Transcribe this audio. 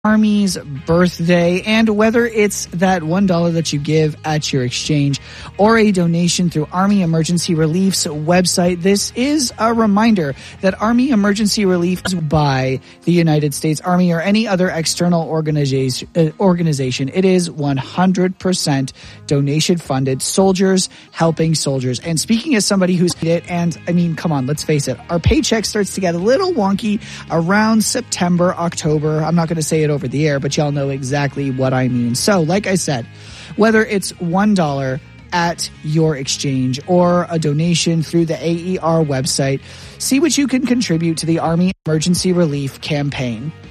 Army's birthday, and whether it's that $1 that you give at your exchange or a donation through Army Emergency Relief's website, this is a reminder that Army Emergency Relief is by the United States Army or any other external organization. It is 100% donation funded. Soldiers helping soldiers. And speaking as somebody who's it, and I mean, come on, let's face it, our paycheck starts to get a little wonky around September, October. I'm not going to say it over the air, but y'all know exactly what I mean. So, like I said, whether it's $1 at your exchange or a donation through the AER website, see what you can contribute to the Army Emergency Relief campaign.